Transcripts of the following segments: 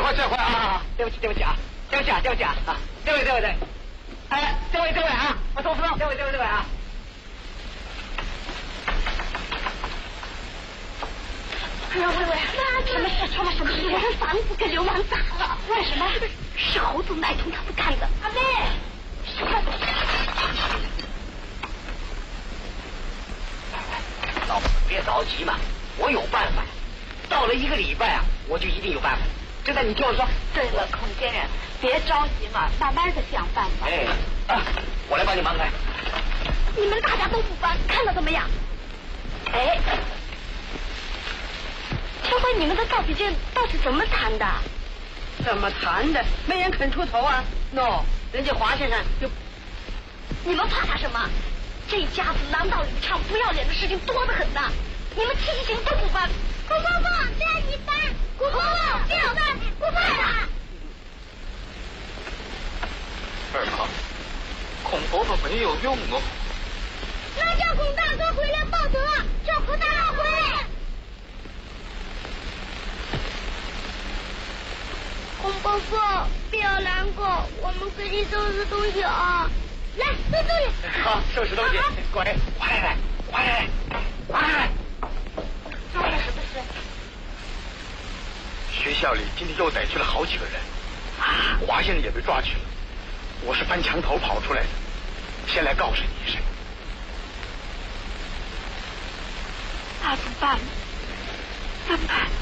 会啊！对不起啊！这位，哎，这位啊，我说不到，这位啊。 哎呀，薇，什么事？我的房子给流氓砸了。为什么？是猴子买通他们干的。阿妹， 老婆别着急嘛，我有办法。到了1个礼拜啊，我就一定有办法。真的，你听我说。 对了，孔先生，别着急嘛，慢慢的想办法。 哎，我来帮你忙来。 你们大家都不搬，看了怎么样？哎，这回你们的造纸件到底怎么谈的？ 怎么谈的？没人肯出头啊！人家华先生就…… 你们怕他什么？这家子狼到里唱不要脸的事情多得很呐！你们提醒都不搬。姑婆婆，这样你搬。姑婆婆，这样搬，不搬了。 二妈，孔婆婆没有用哦。 那叫孔大哥回来报德，叫孔大佬回来。孔婆婆，不要难过，我们给你收拾东西啊！来，收东西。 好，收拾东西。过来，华太太。 发生什么事？ 学校里今天又逮去了好几个人，华先生也被抓去了。我是翻墙头跑出来的，先来告诉你一声。 那怎么办？怎么办？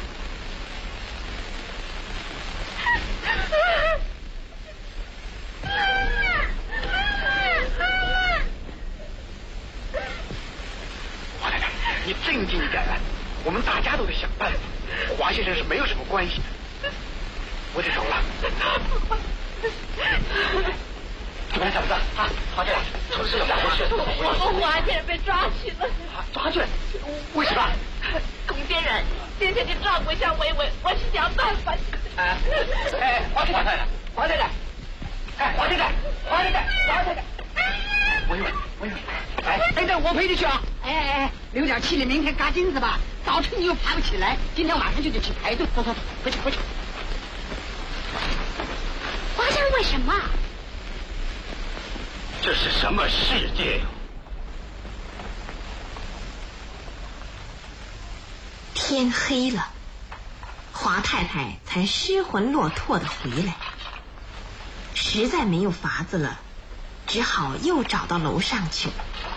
华太太，你镇静一点来，我们大家都得想办法。华先生是没有什么关系的，我得走了。 怎么样啊？华太太，出事了，咋回事？ 我们华先生被抓去了。 抓去了？为什么？ 龚先生，今天你照顾一下薇薇，我去想办法。 哎，华太太，华太太，薇薇，哎，我陪你去啊！ 哎，留点气力，明天嘎金子吧。早晨你又爬不起来，今天晚上就得去排队。走，回去。 华先生为什么？ 这是什么世界呀？ 天黑了，华太太才失魂落魄的回来，实在没有法子了，只好又找到楼上去。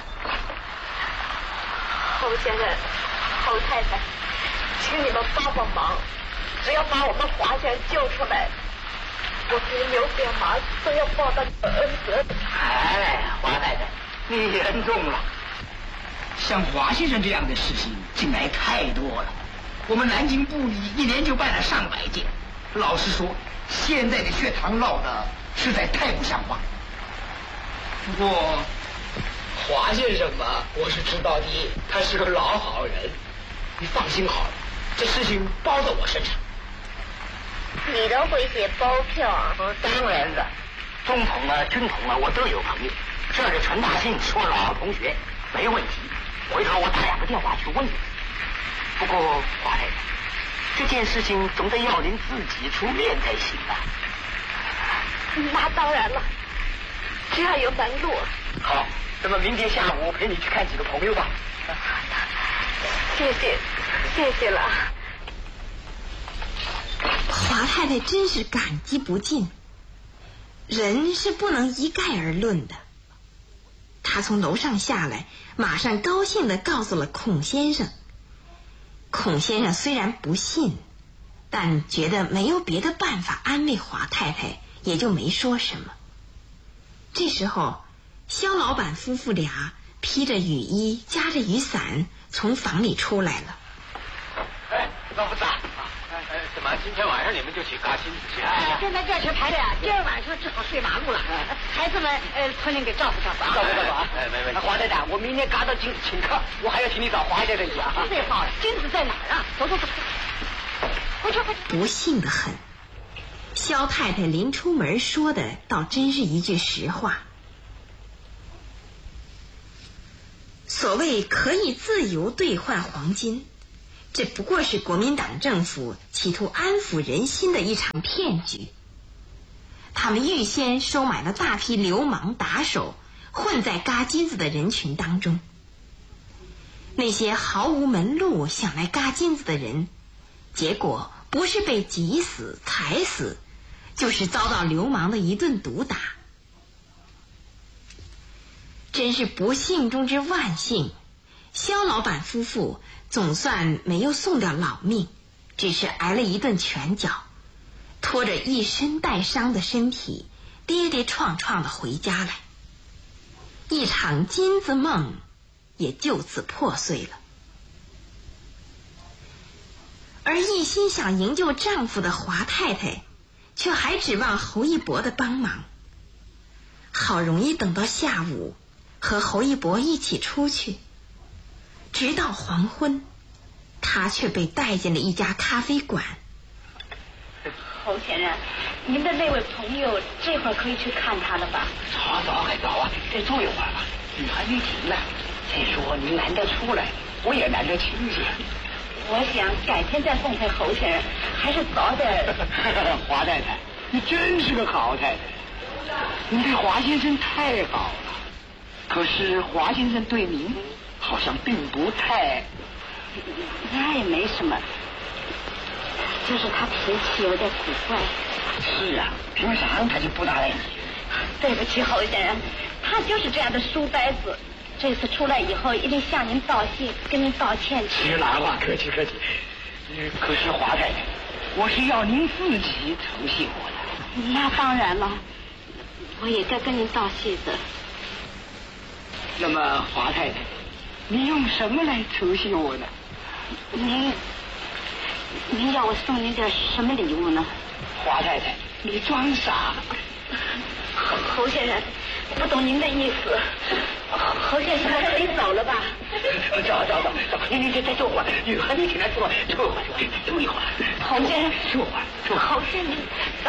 侯先生，侯太太，请你们帮忙，只要把我们华先生救出来，我给刘点麻都要报答恩德。 哎，华太太，你严重了。像华先生这样的事情近来太多了，我们南京部里一年就办了上百件。老实说，现在的学堂闹得实在太不像话。不过华先生嘛，我是知道的，他是个老好人，你放心好了，这事情包在我身上。 你都会写包票啊？ 当然了，总统啊、军统啊，我都有朋友。这是陈大信是我老同学，没问题。回头我打2个电话去问你。不过华太太，这件事情总得要您自己出面才行啊。 那当然了，只要有门路。 好，那么明天下午陪你去看几个朋友吧。 谢谢了。 华太太真是感激不尽，人是不能一概而论的。她从楼上下来，马上高兴地告诉了孔先生。孔先生虽然不信，但觉得没有别的办法安慰华太太，也就没说什么。这时候，肖老板夫妇俩披着雨衣，夹着雨伞从房里出来了。 哎，老夫子啊，怎么今天晚上你们就去嘎金子去？ 现在这去排队啊，今儿晚上只好睡马路了。孩子们，村里给照顾照顾啊。 照顾啊！ 哎，没问题。 华太太，我明天嘎到金子请客，我还要请你找华先生去啊。 废话了，金子在哪儿啊？走，回去。 不幸得很，肖太太临出门说的倒真是一句实话。所谓可以自由兑换黄金， 这不过是国民党政府企图安抚人心的一场骗局。他们预先收买了大批流氓打手，混在嘎金子的人群当中。那些毫无门路想来嘎金子的人，结果不是被挤死踩死，就是遭到流氓的一顿毒打。真是不幸中之万幸，肖老板夫妇总算没有送掉老命，只是挨了一顿拳脚，拖着一身带伤的身体跌跌撞撞地回家来。一场金子梦也就此破碎了。而一心想营救丈夫的华太太，却还指望侯一博的帮忙。好容易等到下午，和侯一博一起出去，直到黄昏，他却被带进了一家咖啡馆。 侯先生，您的那位朋友这会儿可以去看他了吧？ 早还早啊，再坐一会儿吧，雨还没停呢。再说您难得出来，我也难得亲戚。 我想改天再奉陪侯先生，还是早点。 华太太，你真是个好太太，你对华先生太好了。可是华先生对您好像并不太…… 那也没什么，就是他脾气有点古怪。 是啊，平常他就不大爱你。 对不起，侯先生，他就是这样的书呆子。这次出来以后，一定向您道谢，跟您道歉去。 是哪话？客气客气。可是华太太，我是要您自己酬谢我的。 那当然了，我也该跟您道谢的。 那么华太太，你用什么来酬谢我呢？ 您要我送您点什么礼物呢？ 华太太，你装傻。 侯先生，不懂您的意思。侯先生，还是您走了吧？ 走，你再坐会儿，雨还没停呢，坐一会儿。 侯先生， 坐会儿。 侯先生，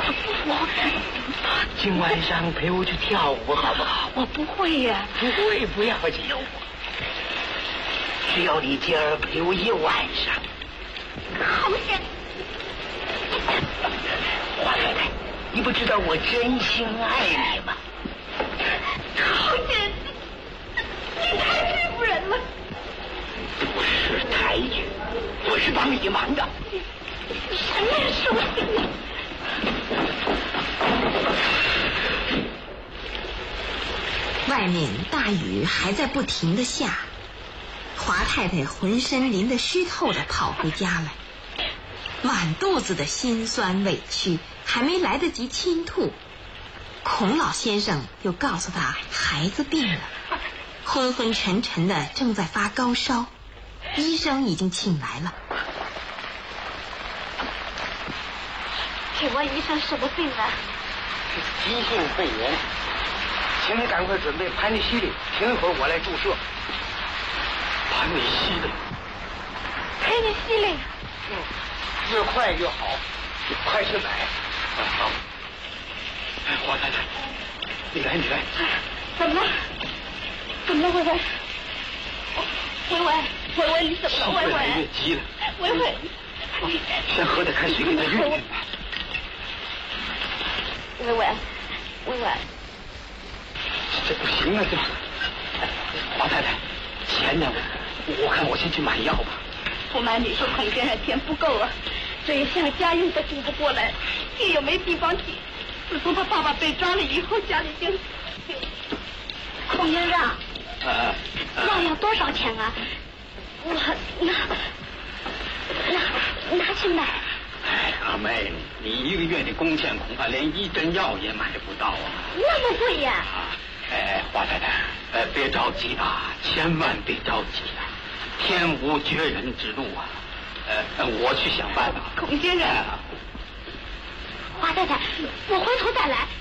今晚上陪我去跳舞好不好？ 我不会呀。 不要紧，只要你今儿陪我一晚上。 侯先生， 华太太，你不知道我真心爱你吗？ 侯先生，你太欺负人了。 不是抬举，我是帮你忙的。 什么说的？ 外面大雨还在不停地下，华太太浑身淋得湿透的跑回家来，满肚子的辛酸委屈还没来得及倾吐，孔老先生又告诉他孩子病了，昏昏沉沉的正在发高烧，医生已经请来了。 请问医生什么病啊？ 急性肺炎，请你赶快准备盘尼西林，停一会儿我来注射。盘尼西林， 陪你西林。 越快越好，快去买。好。华太太，你来。 怎么了？维维，你怎么了？ 越来越急了。 维， 先喝点开水给他润润吧。 维， 这不行啊，这华太太，钱呢？我看我先去买药吧。 不瞒你说，孔先生钱不够啊，这一项家用都顾不过来，地又没地方提。自从他爸爸被抓了以后，家里就……孔先生，药要多少钱啊？我拿去买。 阿妹，你一个月的工钱恐怕连一针药也买不到啊！ 那么贵呀！ 华太太，别着急啊，千万别着急啊！天无绝人之路啊！我去想办法。 孔先生，华太太，我回头再来。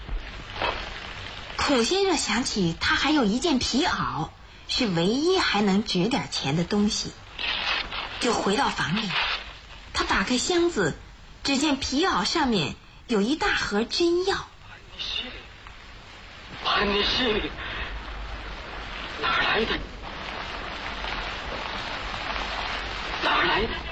孔先生想起他还有一件皮袄，是唯一还能值点钱的东西，就回到房里。他打开箱子，只见皮袄上面有一大盒真药。 盘尼西林，哪来的？ 哪儿来的？